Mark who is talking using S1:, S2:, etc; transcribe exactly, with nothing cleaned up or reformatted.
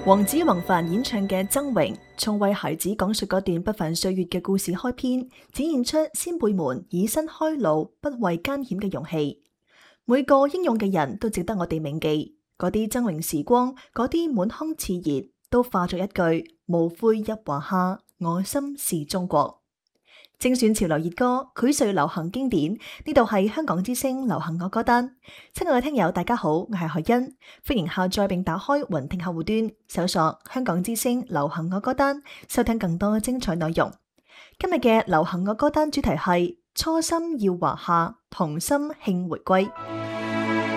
S1: 黃子弘範演唱嘅《崢嶸》，從為孩子講述嗰段不凡歲月嘅故事開篇，展現出先輩們以身開路、不畏艱險嘅勇氣。每個英勇嘅人都值得我哋銘記，嗰啲崢嶸時光，嗰啲滿腔熾熱，都化作一句無悔入華夏，我心是中國。精選潮流熱歌，膾萃流行經典，呢度係香港之聲流行樂歌單。親愛嘅聽友，大家好，我係海欣，歡迎下載並打開雲聽客戶端，搜索香港之聲流行樂歌單，收聽更多精彩內容。今日嘅流行樂歌單主題係初心要華夏，同心慶回歸。